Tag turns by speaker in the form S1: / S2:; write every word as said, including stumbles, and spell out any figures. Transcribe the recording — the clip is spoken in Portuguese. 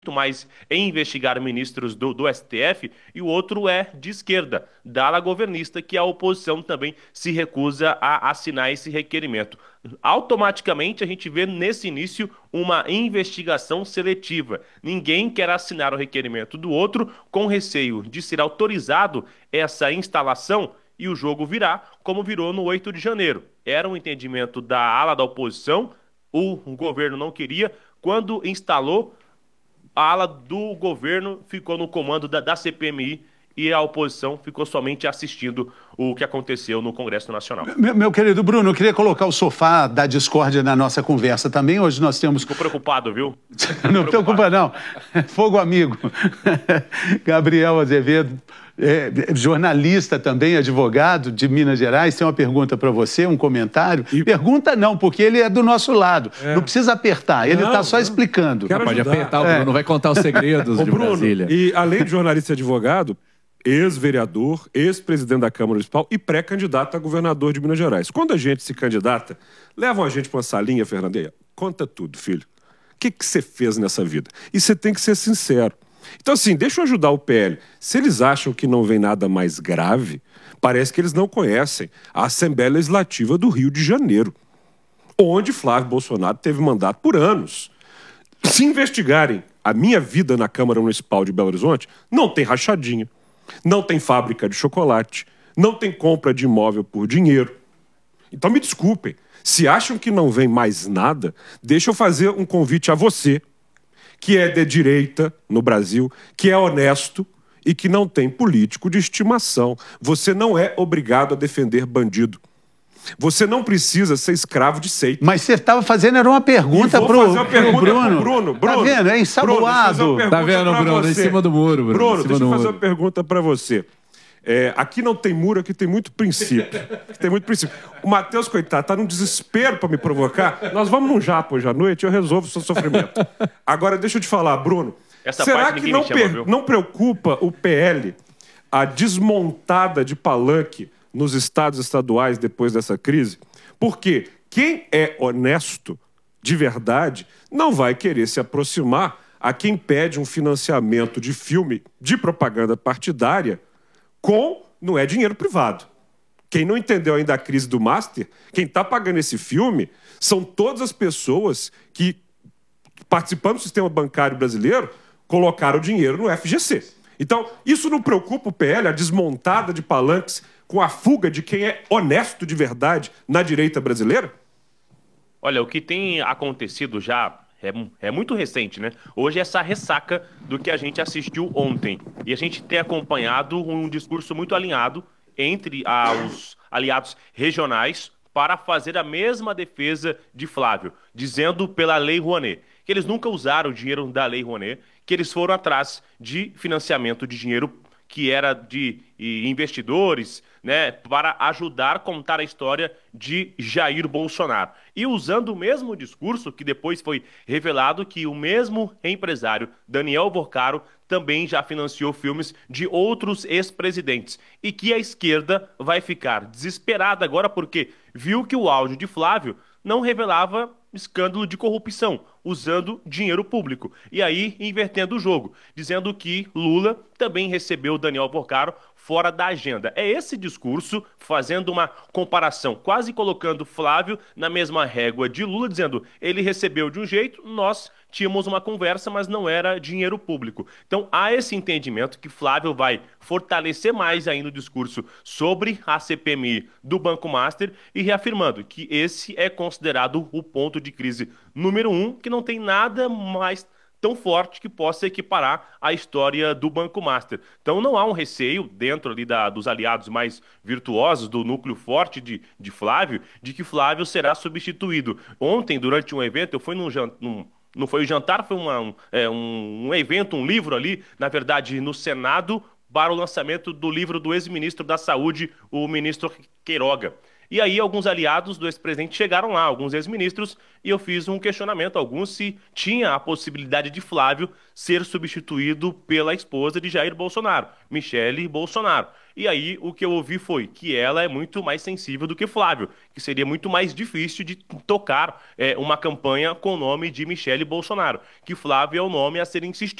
S1: mais em investigar ministros do, do S T F, e o outro é de esquerda, da ala governista, que a oposição também se recusa a assinar esse requerimento. Automaticamente a gente vê nesse início uma investigação seletiva. Ninguém quer assinar o requerimento do outro com receio de ser autorizado essa instalação e o jogo virar como virou no oito de janeiro. Era um entendimento da ala da oposição, o governo não queria, quando instalou a ala do governo ficou no comando da, da C P M I e a oposição ficou somente assistindo o que aconteceu no Congresso Nacional.
S2: Meu, meu querido Bruno, eu queria colocar o sofá da discórdia na nossa conversa também. Hoje nós temos...
S1: Ficou preocupado, viu?
S2: Ficou não preocupa não. Fogo amigo. Gabriel Azevedo, é, jornalista também, advogado de Minas Gerais, tem uma pergunta para você, um comentário. E... Pergunta não, porque ele é do nosso lado. É. Não precisa apertar, ele está só não. explicando.
S3: Quero Pode apertar, o Bruno é. vai contar os segredos de
S4: Bruno,
S3: Brasília.
S4: E além de jornalista e advogado, ex-vereador, ex-presidente da Câmara Municipal e pré-candidato a governador de Minas Gerais. Quando a gente se candidata, levam a gente para uma salinha, Fernandeia, conta tudo, filho. O que que você fez nessa vida? E você tem que ser sincero. Então, assim, deixa eu ajudar o P L. Se eles acham que não vem nada mais grave, parece que eles não conhecem a Assembleia Legislativa do Rio de Janeiro, onde Flávio Bolsonaro teve mandato por anos. Se investigarem a minha vida na Câmara Municipal de Belo Horizonte, não tem rachadinha, não tem fábrica de chocolate, não tem compra de imóvel por dinheiro. Então me desculpem, se acham que não vem mais nada, deixa eu fazer um convite a você, que é de direita no Brasil, que é honesto e que não tem político de estimação. Você não é obrigado a defender bandido. Você não precisa ser escravo de seita.
S2: Mas você estava fazendo era uma pergunta para o
S4: Bruno.
S2: Bruno.
S4: Bruno.
S2: Tá vendo? É ensaboado.
S3: Tá vendo, Bruno? Em cima do muro, Bruno.
S4: Bruno, deixa eu fazer uma pergunta para você. É, aqui não tem muro, aqui tem muito princípio. Tem muito princípio. O Matheus, coitado, tá num desespero para me provocar. Nós vamos num japo hoje à noite, eu resolvo o seu sofrimento. Agora, deixa eu te falar, Bruno.
S1: Essa
S4: será que não, chama, não preocupa o P L a desmontada de palanque nos estados estaduais depois dessa crise? Porque quem é honesto, de verdade, não vai querer se aproximar a quem pede um financiamento de filme de propaganda partidária com, não é dinheiro privado. Quem não entendeu ainda a crise do Master, quem está pagando esse filme são todas as pessoas que, participando do sistema bancário brasileiro, colocaram o dinheiro no F G C. Então, isso não preocupa o P L, a desmontada de palanques com a fuga de quem é honesto de verdade na direita brasileira?
S1: Olha, o que tem acontecido já é, é muito recente, né? Hoje é essa ressaca do que a gente assistiu ontem. E a gente tem acompanhado um discurso muito alinhado entre ah, os aliados regionais para fazer a mesma defesa de Flávio, dizendo pela Lei Rouanet, que eles nunca usaram o dinheiro da Lei Rouanet, que eles foram atrás de financiamento de dinheiro que era de investidores, né, para ajudar a contar a história de Jair Bolsonaro. E usando o mesmo discurso, que depois foi revelado que o mesmo empresário, Daniel Porcaro, também já financiou filmes de outros ex-presidentes. E que a esquerda vai ficar desesperada agora porque viu que o áudio de Flávio não revelava escândalo de corrupção, usando dinheiro público. E aí, invertendo o jogo, dizendo que Lula também recebeu Daniel Porcaro fora da agenda. É esse discurso, fazendo uma comparação, quase colocando Flávio na mesma régua de Lula, dizendo ele recebeu de um jeito, nós tínhamos uma conversa, mas não era dinheiro público. Então há esse entendimento que Flávio vai fortalecer mais ainda o discurso sobre a C P M I do Banco Master e reafirmando que esse é considerado o ponto de crise número um, que não tem nada mais tão forte que possa equiparar a história do Banco Master. Então não há um receio dentro ali da, dos aliados mais virtuosos, do núcleo forte de, de Flávio, de que Flávio será substituído. Ontem, durante um evento, eu fui num, num não foi o jantar, foi uma, um, é, um, um evento, um livro ali, na verdade, no Senado, para o lançamento do livro do ex-ministro da Saúde, o ministro Queiroga. E aí alguns aliados do ex-presidente chegaram lá, alguns ex-ministros, e eu fiz um questionamento a alguns se tinha a possibilidade de Flávio ser substituído pela esposa de Jair Bolsonaro, Michele Bolsonaro. E aí o que eu ouvi foi que ela é muito mais sensível do que Flávio, que seria muito mais difícil de tocar é, uma campanha com o nome de Michele Bolsonaro, que Flávio é o nome a ser insistido.